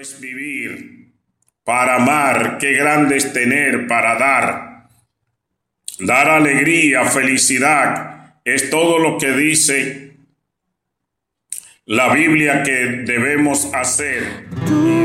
es vivir para amar, qué grande es tener para dar. Dar alegría, felicidad, es todo lo que dice la Biblia que debemos hacer.